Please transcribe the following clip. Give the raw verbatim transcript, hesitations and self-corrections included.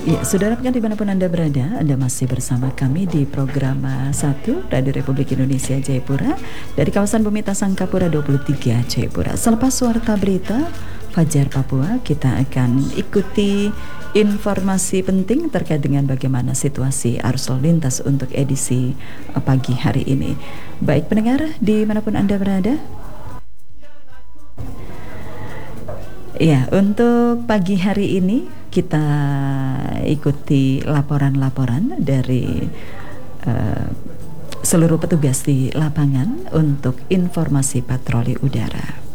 Ya, saudara kan dimanapun Anda berada, Anda masih bersama kami di program uh, satu Radio Republik Indonesia Jayapura dari kawasan Bumi Sangkapura dua puluh tiga Jayapura. Selepas warta berita Fajar Papua, kita akan ikuti informasi penting terkait dengan bagaimana situasi arus lalu lintas untuk edisi uh, pagi hari ini. Baik pendengar, dimanapun Anda berada. Ya, untuk pagi hari ini kita ikuti laporan-laporan dari uh, seluruh petugas di lapangan untuk informasi patroli udara.